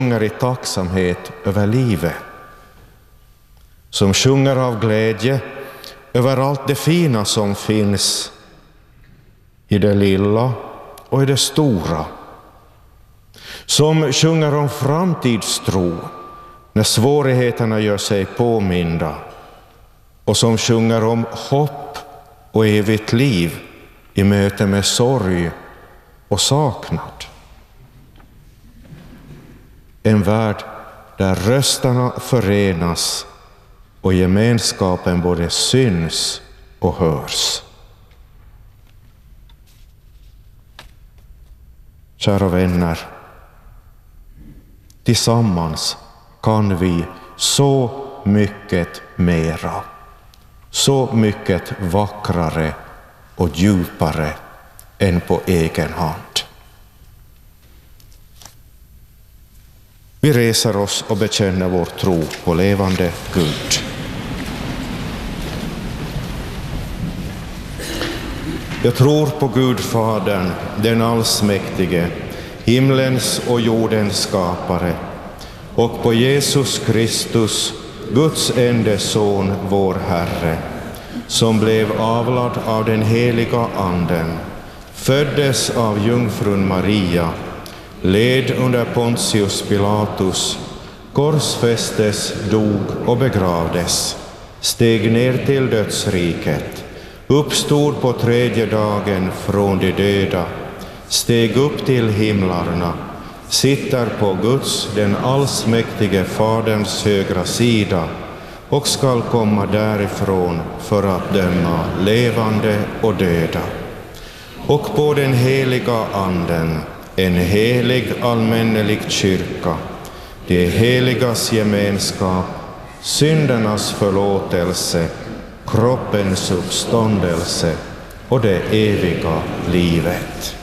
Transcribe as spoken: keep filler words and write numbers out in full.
sjunger i tacksamhet över livet, som sjunger av glädje över allt det fina som finns i det lilla och i det stora, som sjunger om framtidstro när svårigheterna gör sig påminda, och som sjunger om hopp och evigt liv i möte med sorg och saknad. En värld där rösterna förenas och gemenskapen både syns och hörs. Kära vänner, tillsammans kan vi så mycket mera, så mycket vackrare och djupare än på egen hand. Vi reser oss och bekänner vår tro på levande Gud. Jag tror på Gud Fadern, den allsmäktige, himlens och jordens skapare, och på Jesus Kristus, Guds enda son, vår Herre, som blev avlad av den heliga anden, föddes av jungfrun Maria, led under Pontius Pilatus, korsfästes, dog och begravdes, steg ner till dödsriket, uppstod på tredje dagen från de döda, steg upp till himlarna, sitter på Guds, den allsmäktige Faderns högra sida och skall komma därifrån för att döma levande och döda. Och på den heliga anden, en helig allmännelig kyrka, det heligas gemenskap, syndernas förlåtelse, kroppens uppståndelse och det eviga livet.